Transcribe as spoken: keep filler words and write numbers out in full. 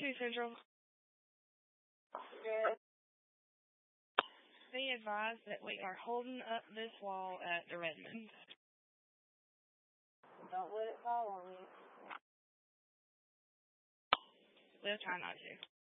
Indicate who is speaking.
Speaker 1: two Central.
Speaker 2: Good.
Speaker 1: Be advised that we are holding up this wall at the Redmond.
Speaker 2: Don't let it fall on you.
Speaker 1: We'll try not to.